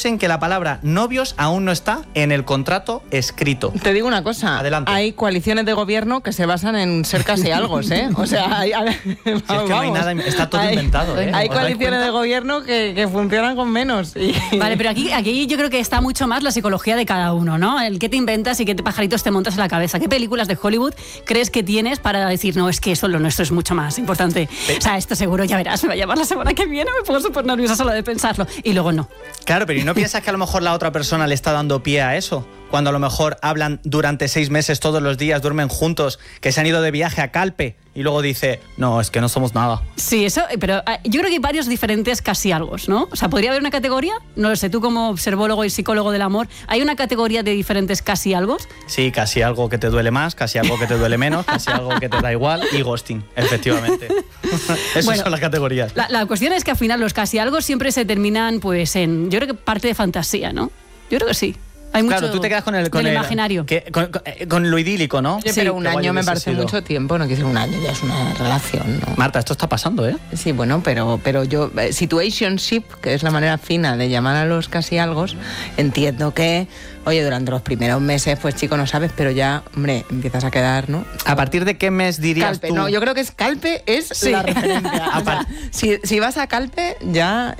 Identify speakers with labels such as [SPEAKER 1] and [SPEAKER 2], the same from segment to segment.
[SPEAKER 1] escuchen que la palabra novios aún no está en el contrato escrito.
[SPEAKER 2] Te digo una cosa.
[SPEAKER 1] Adelante.
[SPEAKER 2] Hay coaliciones de gobierno que se basan en ser casi algo, ¿eh? O sea,
[SPEAKER 1] Si es que no hay nada, está todo inventado, ¿eh?
[SPEAKER 2] Hay
[SPEAKER 1] ¿Os dais
[SPEAKER 2] coaliciones
[SPEAKER 1] cuenta?
[SPEAKER 2] de gobierno que funcionan con menos.
[SPEAKER 3] Vale, pero aquí yo creo que está mucho más la psicología de cada uno, ¿no? El qué te inventas y qué pajaritos te montas en la cabeza. ¿Qué películas de Hollywood crees que tienes para decir, no, es que eso lo nuestro es mucho más importante? O sea, esto seguro, ya verás, me va a llamar la semana que viene, me pongo súper nerviosa solo de pensarlo. Y luego no.
[SPEAKER 1] Claro, pero ¿y no piensas que a lo mejor la otra persona le está dando pie a eso? Cuando a lo mejor hablan durante 6 meses todos los días, duermen juntos, que se han ido de viaje a Calpe y luego dice, no, es que no somos nada.
[SPEAKER 3] Sí, eso, pero yo creo que hay varios diferentes casi algos, ¿no? O sea, ¿podría haber una categoría? No lo sé, tú como observólogo y psicólogo del amor, ¿hay una categoría de diferentes casi algos?
[SPEAKER 1] Sí, casi algo que te duele más, casi algo que te duele menos, casi algo que te da igual y ghosting, efectivamente. Esas
[SPEAKER 3] Bueno,
[SPEAKER 1] son las categorías.
[SPEAKER 3] La cuestión es que al final los casi algo siempre se terminan pues en, yo creo que parte de fantasía, ¿no? Yo creo que sí. Hay mucho
[SPEAKER 1] Claro, tú te quedas con el
[SPEAKER 3] imaginario.
[SPEAKER 1] Con lo idílico, ¿no?
[SPEAKER 2] Sí, pero un
[SPEAKER 1] Qué guay
[SPEAKER 2] año me
[SPEAKER 1] hubiese
[SPEAKER 2] parece
[SPEAKER 1] sido.
[SPEAKER 2] mucho tiempo, no quiero decir un año, ya es una relación, ¿no?
[SPEAKER 1] Marta, esto está pasando, ¿eh?
[SPEAKER 2] Sí, bueno, pero yo, situationship, que es la manera fina de llamar a los casi algos, entiendo que, oye, durante los primeros meses, pues chico, no sabes, pero ya, hombre, empiezas a quedar, ¿no?
[SPEAKER 1] ¿A partir de qué mes dirías
[SPEAKER 2] Calpe,
[SPEAKER 1] tú?
[SPEAKER 2] no, yo creo que Calpe es la referencia. O sea, si vas a Calpe, ya...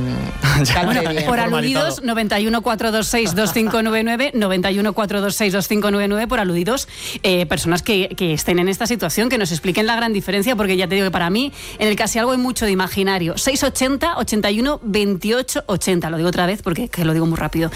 [SPEAKER 2] Calpe bien.
[SPEAKER 3] Por aludidos, 91 426 2599, 91 426 2599, por aludidos, personas que estén en esta situación, que nos expliquen la gran diferencia, porque ya te digo que para mí, en el casi algo hay mucho de imaginario. 680 81 28 80, lo digo otra vez porque que lo digo muy rápido.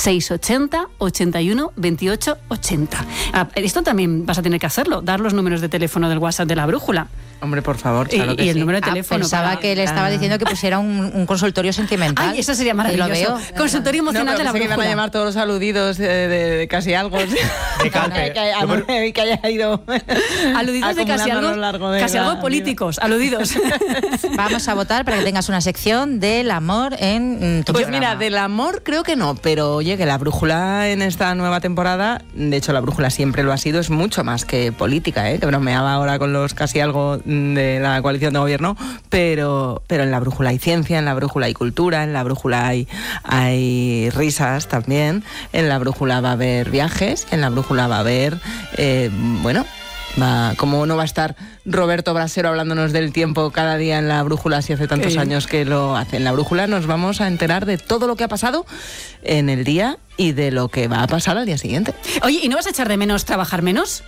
[SPEAKER 3] 680 81 28 80. Esto también vas a tener que hacerlo, dar los números de teléfono del WhatsApp de la brújula.
[SPEAKER 2] Hombre, por favor, claro que
[SPEAKER 3] y el
[SPEAKER 2] sí.
[SPEAKER 3] número de teléfono.
[SPEAKER 4] Pensaba que le estaba diciendo que pusiera un consultorio sentimental.
[SPEAKER 3] Ay, eso sería maravilloso.
[SPEAKER 4] Y lo veo.
[SPEAKER 3] Consultorio emocional de la
[SPEAKER 2] pensé que iban a
[SPEAKER 3] brújula.
[SPEAKER 2] llamar todos los aludidos de casi algo.
[SPEAKER 1] De Calpe.
[SPEAKER 2] que haya ido
[SPEAKER 3] Aludidos de casi
[SPEAKER 2] acumulando a
[SPEAKER 3] algo,
[SPEAKER 2] lo largo de
[SPEAKER 3] casi
[SPEAKER 2] la
[SPEAKER 3] algo políticos, aludidos.
[SPEAKER 4] Vamos a votar para que tengas una sección del amor en tu
[SPEAKER 2] Pues
[SPEAKER 4] programa.
[SPEAKER 2] mira, del amor creo que no, pero oye, que la brújula en esta nueva temporada, de hecho la brújula siempre lo ha sido, es mucho más que política, que bromeaba ahora con los casi algo de la coalición de gobierno, pero en la brújula hay ciencia, en la brújula hay cultura, en la brújula hay risas también, en la brújula va a haber viajes, en la brújula va a haber, como no va a estar Roberto Brasero hablándonos del tiempo cada día en la brújula si hace tantos años que lo hace. En la brújula nos vamos a enterar de todo lo que ha pasado en el día y de lo que va a pasar al día siguiente.
[SPEAKER 3] Oye, ¿y no vas a echar de menos trabajar menos?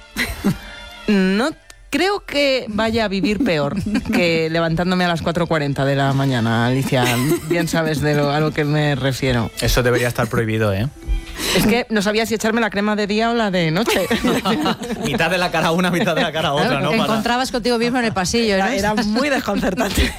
[SPEAKER 2] No creo que vaya a vivir peor que levantándome a las 4:40 de la mañana, Alicia. Bien sabes a lo que me refiero.
[SPEAKER 1] Eso debería estar prohibido, ¿eh?
[SPEAKER 2] Es que no sabía si echarme la crema de día o la de noche.
[SPEAKER 1] Mitad de la cara una, mitad de la cara otra,
[SPEAKER 4] Claro,
[SPEAKER 1] ¿no?
[SPEAKER 4] te encontrabas contigo mismo en el pasillo, ¿no?
[SPEAKER 2] Era muy desconcertante.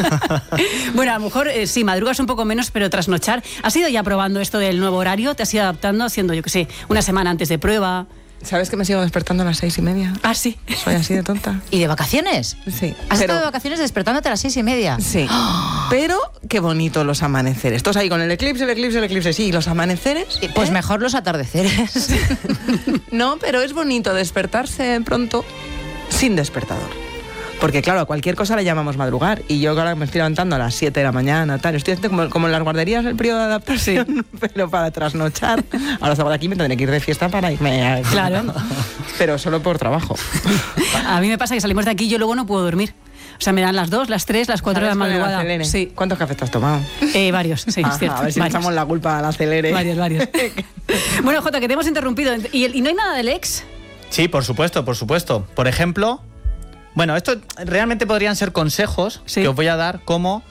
[SPEAKER 3] Bueno, a lo mejor sí, madrugas un poco menos, pero trasnochar. ¿Has ido ya probando esto del nuevo horario? ¿Te has ido adaptando, haciendo, yo qué sé, una semana antes de prueba?
[SPEAKER 2] ¿Sabes que me sigo despertando a las 6:30?
[SPEAKER 3] Ah, sí.
[SPEAKER 2] Soy así de tonta.
[SPEAKER 4] ¿Y de vacaciones?
[SPEAKER 2] Sí.
[SPEAKER 4] ¿Has estado de vacaciones despertándote a las 6:30?
[SPEAKER 2] Sí. Pero qué bonito los amaneceres. Todos ahí con el eclipse. Sí, los amaneceres.
[SPEAKER 4] Pues mejor los atardeceres.
[SPEAKER 2] No, pero es bonito despertarse pronto sin despertador. Porque claro, a cualquier cosa le llamamos madrugar. Y yo ahora me estoy levantando a las 7 de la mañana, tal. Estoy haciendo como en las guarderías el periodo de adaptación, pero para trasnochar. Ahora salgo de aquí, me tendré que ir de fiesta para irme a...
[SPEAKER 3] Claro.
[SPEAKER 2] Pero solo por trabajo.
[SPEAKER 3] A mí me pasa que salimos de aquí y yo luego no puedo dormir. O sea, me dan las 2, las 3, las 4 de la
[SPEAKER 2] ¿Sabes con el
[SPEAKER 3] madrugada.
[SPEAKER 2] acelere?
[SPEAKER 3] Sí.
[SPEAKER 2] ¿Cuántos cafés te has tomado?
[SPEAKER 3] Varios, sí,
[SPEAKER 2] Ajá,
[SPEAKER 3] es cierto.
[SPEAKER 2] a ver si le
[SPEAKER 3] varios.
[SPEAKER 2] echamos la culpa al acelere.
[SPEAKER 3] Varios. Bueno, Jota, que te hemos interrumpido. ¿Y no hay nada del ex?
[SPEAKER 1] Sí, por supuesto. Por ejemplo, bueno, esto realmente podrían ser consejos que os voy a dar como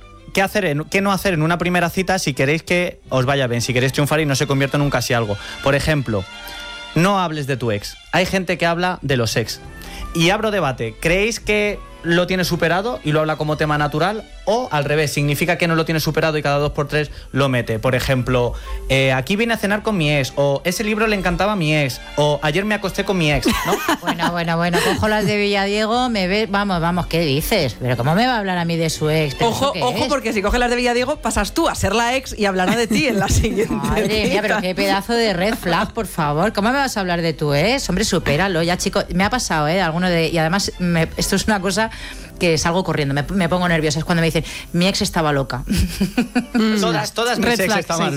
[SPEAKER 1] qué no hacer en una primera cita si queréis que os vaya bien, si queréis triunfar y no se convierta en un casi algo. Por ejemplo, no hables de tu ex. Hay gente que habla de los ex. Y abro debate. ¿Creéis que lo tiene superado y lo habla como tema natural? O al revés, significa que no lo tiene superado y cada 2x3 lo mete. Por ejemplo, aquí vine a cenar con mi ex, o ese libro le encantaba a mi ex, o ayer me acosté con mi ex, ¿no?
[SPEAKER 4] Bueno, cojo las de Villadiego, me ves, vamos, ¿qué dices? Pero ¿cómo me va a hablar a mí de su ex? ¿Pero
[SPEAKER 2] Ojo,
[SPEAKER 4] eso qué es?
[SPEAKER 2] porque si coges las de Villadiego, pasas tú a ser la ex y hablará de ti en la siguiente.
[SPEAKER 4] Madre mía, pero qué pedazo de red flag, por favor. ¿Cómo me vas a hablar de tu ex? Hombre, supéralo ya, chico. Me ha pasado, y además, esto es una cosa que salgo corriendo, me pongo nerviosa. Es cuando me dicen, mi ex estaba loca.
[SPEAKER 1] Todas mis
[SPEAKER 3] Red
[SPEAKER 1] ex
[SPEAKER 3] flag,
[SPEAKER 1] estaban
[SPEAKER 3] sí.